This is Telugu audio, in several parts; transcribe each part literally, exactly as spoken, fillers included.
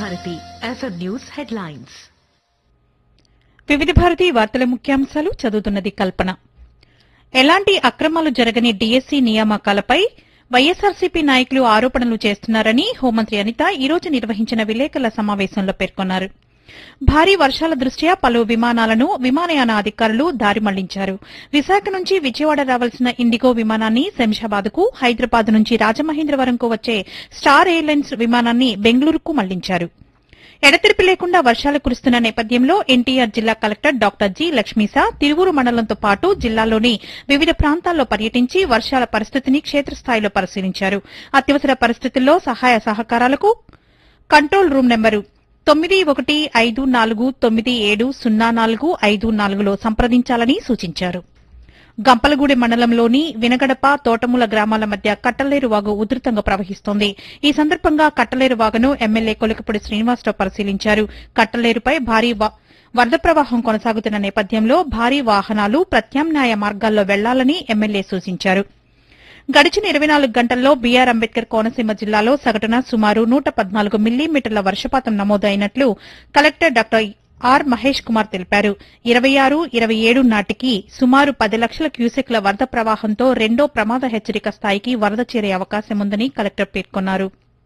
Bharati FM news headlines. వివిధ భారతి వార్తల ముఖ్యాంశాలు చదువుతున్నది కల్పన. ఎలాంటి అక్రమాలు జరగని డీఎస్సీ నియామకాలపై వైఎస్సార్సీపీ నాయకులు ఆరోపణలు చేస్తున్నారని హోంమంత్రి అనిత ఈ రోజు నిర్వహించిన విలేకరుల సమావేశంలో పేర్కొన్నారు. భారీ వర్షాల దృష్ట్యా పలు విమానాలను విమానయాన అధికారులు దారి మళ్లించారు. విశాఖ నుంచి విజయవాడ రావాల్సిన ఇండిగో విమానాన్ని శంషాబాద్కు, హైదరాబాద్ నుంచి రాజమహేంద్రవరంకు వచ్చే స్టార్ ఎయిర్లైన్స్ విమానాన్ని బెంగళూరుకు మళ్లించారు. ఎడతెరిపి లేకుండా వర్షాలు కురుస్తున్న నేపథ్యంలో ఎన్టీఆర్ జిల్లా collector doctor G Lakshmisha Tiruvuru మండలంతో పాటు జిల్లాలోని వివిధ ప్రాంతాల్లో పర్యటించి వర్షాల పరిస్థితిని క్షేత్రస్థాయిలో పరిశీలించారు. అత్యవసర పరిస్థితుల్లో సహాయ సహకారాలకు కంట్రోల్ రూమ్ నెంబరు తొమ్మిది ఒకటి ఐదు నాలుగు తొమ్మిది ఏడు సున్నా నాలుగు ఐదు నాలుగులో సంప్రదించాలని సూచించారు. గంపలగూడెం మండలంలోని వినగడప, తోటమూల గ్రామాల మధ్య కట్టలేరు వాగు ఉధృతంగా ప్రవహిస్తోంది. ఈ సందర్భంగా కట్టలేరు వాగును ఎమ్మెల్యే కొలికపూడి శ్రీనివాసరావు పరిశీలించారు. కట్టలేరుపై భారీ వరద ప్రవాహం కొనసాగుతున్న నేపథ్యంలో భారీ వాహనాలు ప్రత్యామ్నాయ మార్గాల్లో వెళ్లాలని ఎమ్మెల్యే సూచించారు. గడిచిన ఇరవై నాలుగు గంటల్లో బీఆర్ అంబేద్కర్ కోనసీమ జిల్లాలో సగటున సుమారు నూట పద్నాలుగు మిల్లీమీటర్ల వర్షపాతం నమోదు అయినట్లు collector doctor are Mahesh Kumar తెలిపారు. ఇరవై ఆరు ఇరవై ఏడు నాటికి సుమారు పది లక్షల క్యూసెక్ల వరద ప్రవాహంతో రెండో ప్రమాద హెచ్చరిక స్థాయికి వరద చేరే అవకాశముందని కలెక్టర్ పేర్కొన్నారు.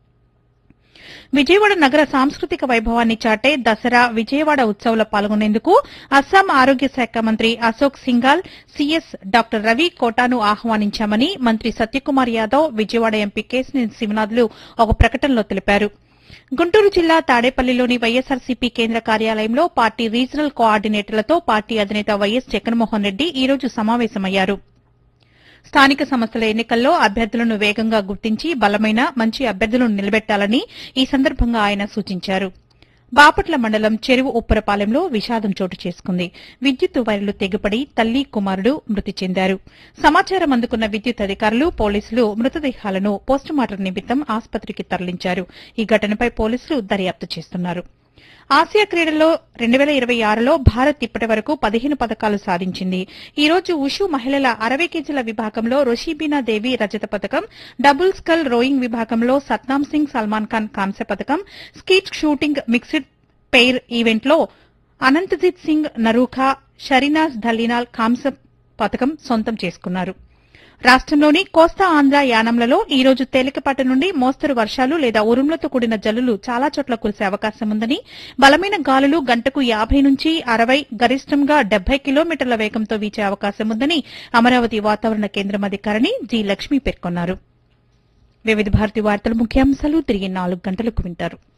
విజయవాడ నగర సాంస్కృతిక వైభవాన్ని చాటే దసరా విజయవాడ ఉత్సవంలో పాల్గొనేందుకు అస్సాం ఆరోగ్య శాఖ మంత్రి అశోక్ సింఘాల్, సీఎస్ డాక్టర్ రవి కోటాను ఆహ్వానించామని మంత్రి సత్యకుమార్ యాదవ్, విజయవాడ ఎంపీ కేశినేని శివనాథ్లు ఒక ప్రకటనలో తెలిపారు. గుంటూరు జిల్లా తాడేపల్లిలోని వైఎస్సార్సీపీ కేంద్ర కార్యాలయంలో పార్టీ రీజనల్ కోఆర్డినేటర్లతో పార్టీ అధినేత వైఎస్ జగన్మోహన్ రెడ్డి ఈ రోజు సమావేశమయ్యారు. స్థానిక సంస్థల ఎన్నికల్లో అభ్యర్థులను వేగంగా గుర్తించి బలమైన మంచి అభ్యర్థులను నిలబెట్టాలని ఈ సందర్భంగా ఆయన సూచించారు. బాపట్ల మండలం చెరువు ఉప్పరపాలెంలో విషాదం చోటు చేసుకుంది. విద్యుత్ వైర్లు తెగిపడి తల్లి, కుమారుడు మృతి చెందారు. సమాచారం అందుకున్న విద్యుత్ అధికారులు, పోలీసులు మృతదేహాలను పోస్టుమార్టం నిమిత్తం ఆసుపత్రికి తరలించారు. ఈ ఘటనపై పోలీసులు దర్యాప్తు చేస్తున్నారు. ఆసియా క్రీడల్లో రెండు వేల ఇరవై ఆరులో భారత్ ఇప్పటి వరకు పదిహేను పథకాలు సాధించింది. ఈ రోజు ఉషు మహిళల అరవై కేజీల విభాగంలో రోషీబీనా దేవి రజత పథకం, డబుల్ స్కల్ రోయింగ్ విభాగంలో సత్నామ్ సింగ్ సల్మాన్ ఖాన్ కాంస్య పథకం, స్కీట్ షూటింగ్ మిక్స్డ్ పెయిర్ ఈవెంట్లో అనంతజిత్ సింగ్ నరూఖా, షరీనాజ్ ధలీనాల్ కాంస్య పథకం సొంతం చేసుకున్నారు. రాష్టంలోని కోస్తా ఆంధ్ర యానంలలో ఈ రోజు తేలికపాటి నుండి మోస్తరు వర్షాలు లేదా ఉరుములతో కూడిన జల్లులు చాలా చోట్ల కురిసే అవకాశం ఉందని, బలమైన గాలులు గంటకు యాభై నుంచి అరవై, గరిష్టంగా డెబ్బై కిలోమీటర్ల వేగంతో వీచే అవకాశం ఉందని అమరావతి వాతావరణ కేంద్రం అధికారిని జి లక్ష్మి పేర్కొన్నారు. వివిధ భారతి వార్తల ముఖ్యాంశాలు తిరిగి నాలుగు గంటలకు వింటారు.